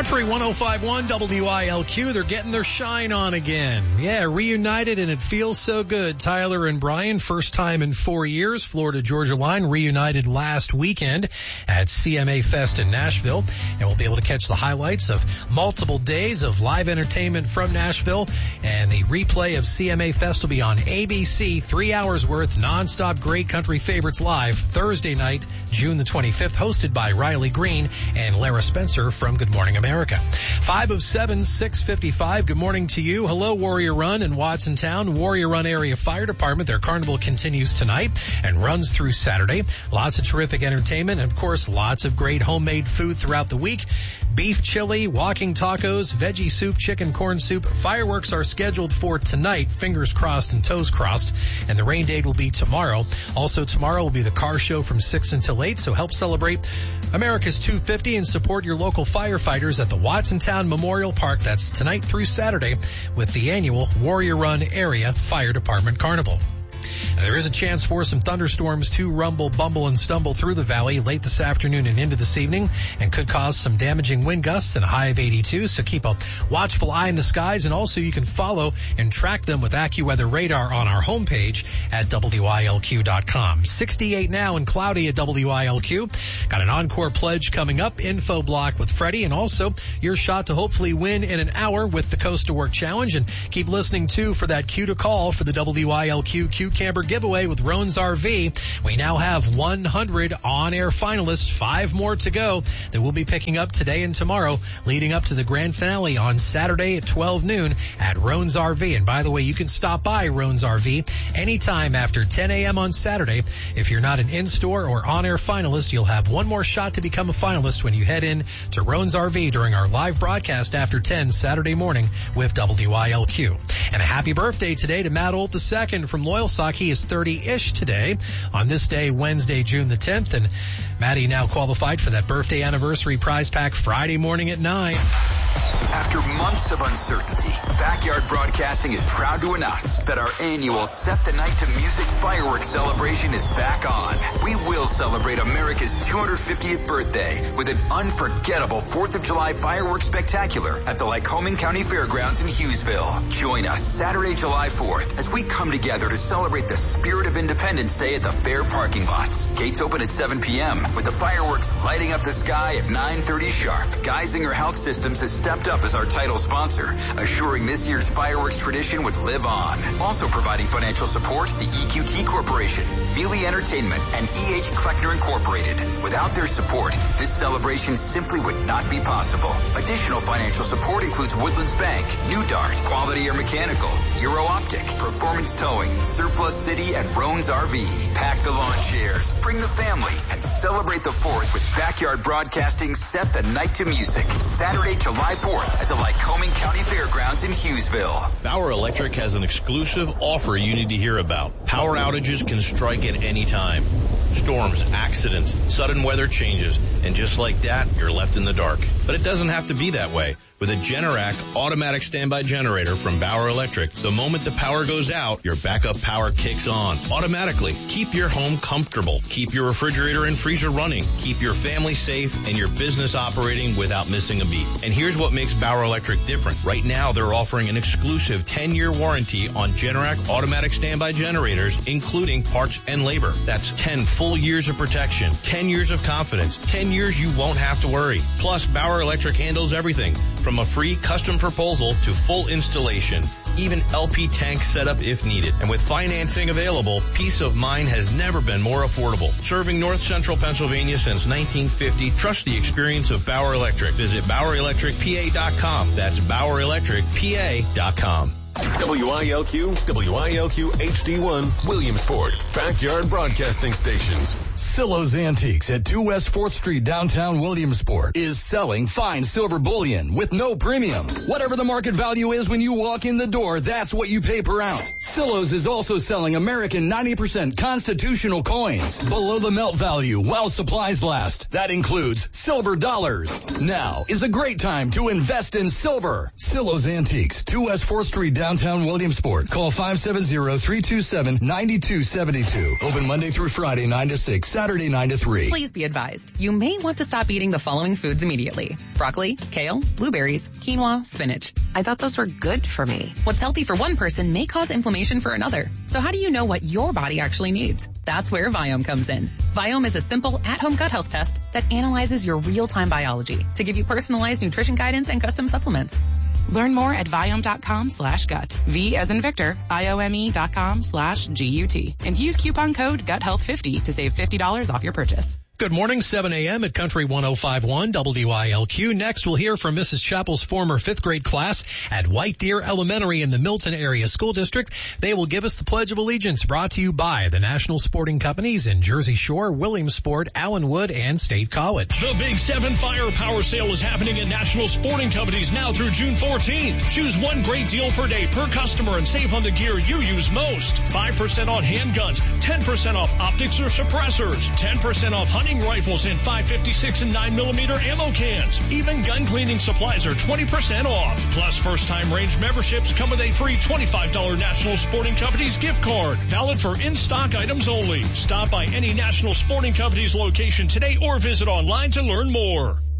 Country 105.1 WILQ, they're getting their shine on again. Yeah, reunited and it feels so good. Tyler and Brian, first time in 4 years. Florida-Georgia line reunited last weekend at CMA Fest in Nashville. And we'll be able to catch the highlights of multiple days of live entertainment from Nashville. And the replay of CMA Fest will be on ABC, 3 hours worth, nonstop great country favorites live Thursday night, June the 25th, hosted by Riley Green and Lara Spencer from Good Morning America. 5 of 7, 6:55. Good morning to you. Hello, Warrior Run in Watsontown. Warrior Run Area Fire Department. Their carnival continues tonight and runs through Saturday. Lots of terrific entertainment and, of course, lots of great homemade food throughout the week. Beef chili, walking tacos, veggie soup, chicken corn soup. Fireworks are scheduled for tonight. Fingers crossed and toes crossed. And the rain date will be tomorrow. Also tomorrow will be the car show from 6 until 8. So help celebrate America's 250 and support your local firefighters at the Watsontown Memorial Park. That's tonight through Saturday with the annual Warrior Run Area Fire Department Carnival. Now, there is a chance for some thunderstorms to rumble, bumble, and stumble through the valley late this afternoon and into this evening and could cause some damaging wind gusts and a high of 82. So keep a watchful eye in the skies, and also you can follow and track them with AccuWeather radar on our homepage at WILQ.com. 68 now and cloudy at WILQ. Got an encore pledge coming up, info block with Freddie, and also your shot to hopefully win in an hour with the Coast to Work Challenge. And keep listening too for that cue to call for the WILQ Camper giveaway with Roan's RV. We now have 100 on-air finalists, 5 more to go that we'll be picking up today and tomorrow, leading up to the grand finale on Saturday at 12 noon at Roan's RV. And by the way, you can stop by Roan's RV anytime after 10 a.m. on Saturday. If you're not an in-store or on-air finalist, you'll have one more shot to become a finalist when you head in to Roan's RV during our live broadcast after 10 Saturday morning with WILQ. And a happy birthday today to Matt Olt II from Loyalsock. He is 30-ish today on this day, Wednesday, June the 10th. And Maddie now qualified for that birthday anniversary prize pack Friday morning at 9. After months of uncertainty, Backyard Broadcasting is proud to announce that our annual Set the Night to Music fireworks celebration is back on. We will celebrate America's 250th birthday with an unforgettable 4th of July fireworks spectacular at the Lycoming County Fairgrounds in Hughesville. Join us Saturday, July 4th as we come together to celebrate the spirit of Independence Day at the fair parking lots. Gates open at 7 p.m. with the fireworks lighting up the sky at 9:30 sharp. Geisinger Health Systems has stepped up as our title sponsor, assuring this year's fireworks tradition would live on. Also providing financial support, the EQT Corporation, Mealy Entertainment, and E.H. Kleckner Incorporated. Without their support, this celebration simply would not be possible. Additional financial support includes Woodlands Bank, New Dart, Quality Air Mechanical, Euro Optic, Performance Towing, Surplus City, and Roan's RV. Pack the lawn chairs, bring the family, and celebrate the 4th with Backyard Broadcasting Set the Night to Music. Saturday, July 4th at the Lycoming County Fairgrounds in Hughesville. Bauer Electric has an exclusive offer you need to hear about. Power outages can strike at any time. Storms, accidents, sudden weather changes, and just like that, you're left in the dark. But it doesn't have to be that way. With a Generac automatic standby generator from Bauer Electric, the moment the power goes out, your backup power kicks on automatically. Keep your home comfortable. Keep your refrigerator and freezer running. Keep your family safe and your business operating without missing a beat. And here's what makes Bauer Electric different. Right now, they're offering an exclusive 10-year warranty on Generac automatic standby generators, including parts and labor. That's 10 full years of protection, 10 years of confidence, 10 years you won't have to worry. Plus, Bauer Electric handles everything from a free custom proposal to full installation, even LP tank setup if needed. And with financing available, peace of mind has never been more affordable. Serving North Central Pennsylvania since 1950, trust the experience of Bauer Electric. Visit BauerElectricPA.com. That's BauerElectricPA.com. WILQ HD1, Williamsport, Backyard Broadcasting Stations. Silo's Antiques at 2 West 4th Street, downtown Williamsport, is selling fine silver bullion with no premium. Whatever the market value is when you walk in the door, that's what you pay per ounce. Silo's is also selling American 90% constitutional coins below the melt value while supplies last. That includes silver dollars. Now is a great time to invest in silver. Silo's Antiques, 2 West 4th Street, downtown Williamsport. Call 570-327-9272. Open Monday through Friday, 9 to 6. Classic, Saturday 9 to 3. Please be advised, you may want to stop eating the following foods immediately. Broccoli, kale, blueberries, quinoa, spinach. I thought those were good for me. What's healthy for one person may cause inflammation for another. So how do you know what your body actually needs? That's where Viome comes in. Viome is a simple at-home gut health test that analyzes your real-time biology to give you personalized nutrition guidance and custom supplements. Learn more at Viome.com/gut. V as in Victor, IOME.com/GUT. And use coupon code GUTHEALTH50 to save $50 off your purchase. Good morning, 7 a.m. at Country 105.1 WILQ. Next, we'll hear from Mrs. Chappell's former 5th grade class at White Deer Elementary in the Milton Area School District. They will give us the Pledge of Allegiance, brought to you by the National Sporting Companies in Jersey Shore, Williamsport, Allenwood, and State College. The Big 7 Fire Power Sale is happening at National Sporting Companies now through June 14th. Choose one great deal per day per customer and save on the gear you use most. 5% on handguns, 10% off optics or suppressors, 10% off hunting rifles and 5.56 and 9mm ammo cans. Even gun cleaning supplies are 20% off. Plus, first-time range memberships come with a free $25 National Sporting Companies gift card. Valid for in-stock items only. Stop by any National Sporting Companies location today or visit online to learn more.